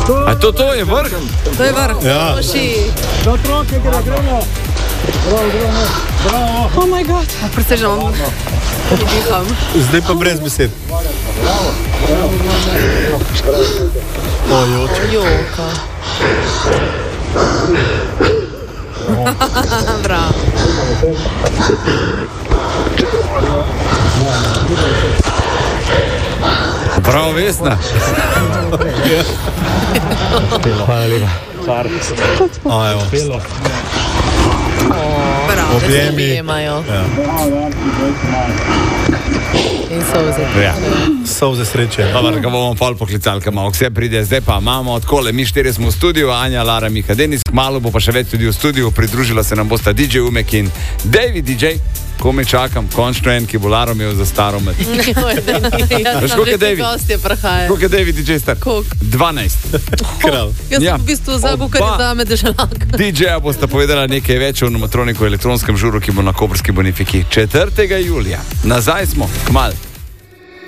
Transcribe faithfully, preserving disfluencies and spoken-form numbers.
A to, to je vrh? To je vrh. Ja. Za otroke gre, gremo. Bravo, gremo. Bravo. Oh my god. Presežem. Diham. Zdaj pa brez besed. Ojoče. Joka. Bravo. Bravo, Vesna. Hvala lepa. A, evo. Bravo, da se Objemi. objemajo. Ja. In solze. Ja. Solze sreče. Dobar, ga bomo pol poklicali, kaj malo vse pride. Zdaj pa imamo odkole. Mi štiri smo v studiu, Anja, Lara, Miha, Denis. Kmalu bo pa še več tudi v studiu. Pridružila se nam bosta D J Umek in David D J. Ko me čakam, končno en, ki bo Laro imel za staro med. Veš, koliko je David? Gostje prahajajo. Koliko je David D J star? Koliko? dvanajst. Kralj. Jaz Ja. sem v bistvu zabu, kar je zame deželak. D J-ja bosta povedala nekaj več o nomotroniku elektronskem žuru, ki bo na koprski Bonifiki četrtega julija. Nazaj smo, kmalu.